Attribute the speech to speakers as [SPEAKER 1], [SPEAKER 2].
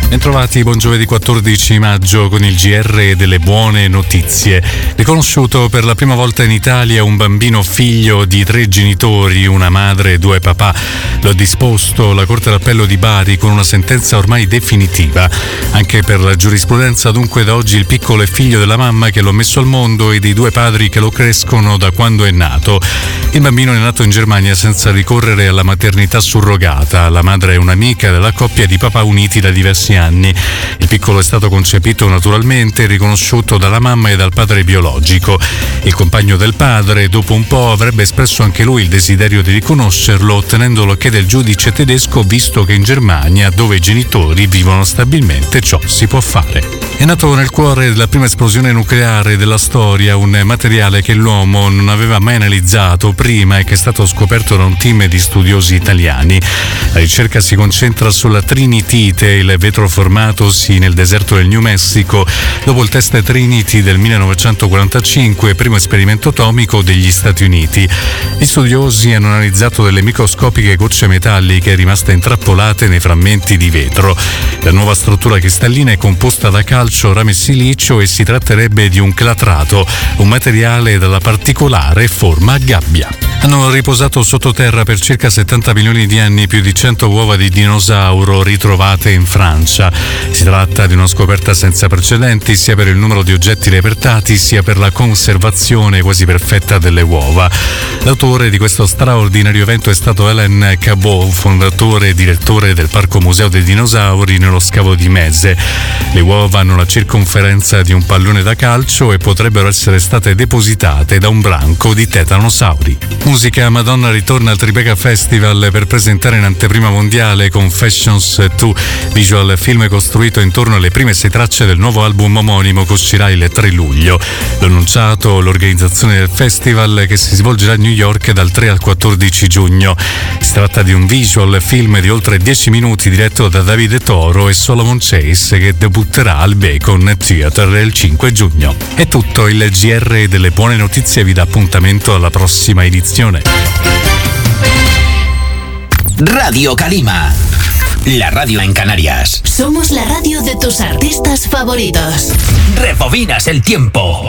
[SPEAKER 1] Bentrovati, buon giovedì 14 maggio con il GR delle buone notizie. Riconosciuto per la prima volta in Italia un bambino figlio di 3 genitori, una madre e 2 papà. Lo ha disposto la Corte d'Appello di Bari con una sentenza ormai definitiva. Anche per la giurisprudenza, dunque, da oggi il piccolo è figlio della mamma che lo ha messo al mondo e dei 2 padri che lo crescono da quando è nato. Il bambino è nato in Germania senza ricorrere alla maternità surrogata. La madre è un'amica della coppia di papà uniti da diversi anni. Il piccolo è stato concepito naturalmente e riconosciuto dalla mamma e dal padre biologico. Il compagno del padre, dopo un po', avrebbe espresso anche lui il desiderio di riconoscerlo, ottenendo l'ok del giudice tedesco, visto che in Germania, dove i genitori vivono stabilmente, ciò si può fare. È nato nel cuore della prima esplosione nucleare della storia un materiale che l'uomo non aveva mai analizzato prima e che è stato scoperto da un team di studiosi italiani. La ricerca si concentra sulla trinitite, il vetro formatosi nel deserto del New Mexico dopo il test Trinity del 1945, primo esperimento atomico degli Stati Uniti. Gli studiosi hanno analizzato delle microscopiche gocce metalliche rimaste intrappolate nei frammenti di vetro. La nuova struttura cristallina è composta da calcio, rame e silicio e si tratterebbe di un clatrato, un materiale dalla particolare forma a gabbia. Hanno riposato sottoterra per circa 70 milioni di anni più di 100 uova di dinosauro ritrovate in Francia. Si tratta di una scoperta senza precedenti sia per il numero di oggetti repertati sia per la conservazione quasi perfetta delle uova. L'autore di questo straordinario evento è stato Alain Cabot, fondatore e direttore del Parco Museo dei Dinosauri nello Scavo di Meze. Le uova hanno la circonferenza di un pallone da calcio e potrebbero essere state depositate da un branco di tetanosauri. Musica: Madonna ritorna al Tribeca Festival per presentare in anteprima mondiale Confessions 2, visual film costruito intorno alle prime 6 tracce del nuovo album omonimo che uscirà il 3 luglio. L'ha annunciato l'organizzazione del festival, che si svolgerà a New York dal 3 al 14 giugno. Si tratta di un visual film di oltre 10 minuti diretto da Davide Toro e Solomon Chase, che debutterà al Bacon Theatre il 5 giugno. È tutto, il GR delle buone notizie vi dà appuntamento alla prossima edizione.
[SPEAKER 2] Radio Calima, la radio en Canarias.
[SPEAKER 3] Somos la radio de tus artistas favoritos.
[SPEAKER 2] Rebobinas el tiempo.